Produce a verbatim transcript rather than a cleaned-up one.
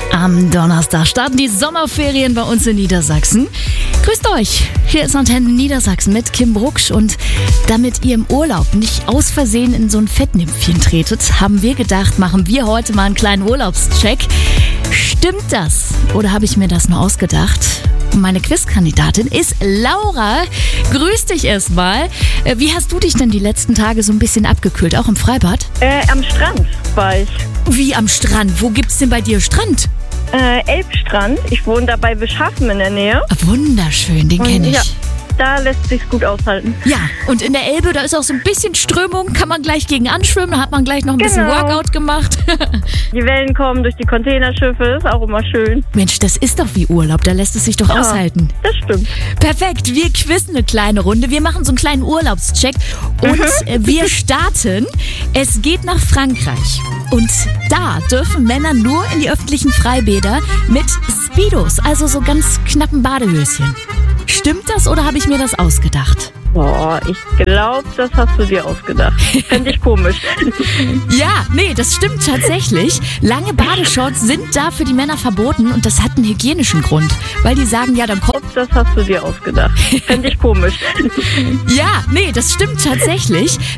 Am Donnerstag starten die Sommerferien bei uns in Niedersachsen. Grüßt euch, hier ist Antenne Niedersachsen mit Kim Brucksch. Und damit ihr im Urlaub nicht aus Versehen in so ein Fettnäpfchen tretet, haben wir gedacht, machen wir heute mal einen kleinen Urlaubscheck. Stimmt das? Oder habe ich mir das nur ausgedacht? Meine Quizkandidatin ist Laura. Grüß dich erstmal. Wie hast du dich denn die letzten Tage so ein bisschen abgekühlt? Auch im Freibad? Äh, am Strand war ich. Wie am Strand? Wo gibt's denn bei dir Strand? Äh, Elbstrand. Ich wohne da bei Bischhafen in der Nähe. Ah, wunderschön, den kenne ich. Ja, da lässt sich's gut aushalten. Ja, und in der Elbe, da ist auch so ein bisschen Strömung, kann man gleich gegen anschwimmen, da hat man gleich noch ein bisschen Genau. Workout gemacht. Die Wellen kommen durch die Containerschiffe, ist auch immer schön. Mensch, das ist doch wie Urlaub, da lässt es sich doch Ja, aushalten. Das stimmt. Perfekt, wir quizzen eine kleine Runde, wir machen so einen kleinen Urlaubscheck und äh, wir starten. Es geht nach Frankreich und da dürfen Männer nur in die öffentlichen Freibäder mit Speedos, also so ganz knappen Badehöschen. Stimmt das oder habe ich mir das ausgedacht? Boah, ich glaube, das hast du dir ausgedacht. Fände ich komisch. Ja, nee, das stimmt tatsächlich. Lange Badeshorts sind da für die Männer verboten und das hat einen hygienischen Grund. Weil die sagen, ja, dann kommt... Das hast du dir ausgedacht. Fände ich komisch. Ja, nee, das stimmt tatsächlich.